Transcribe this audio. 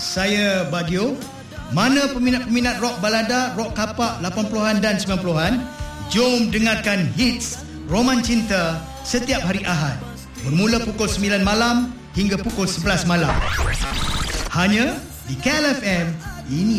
saya Bagio. Mana peminat-peminat rock balada, rock kapak 80-an dan 90-an, jom dengarkan hits Roman Cinta setiap hari Ahad bermula pukul 9 malam hingga pukul 11 malam. Hanya di KLFM. Ini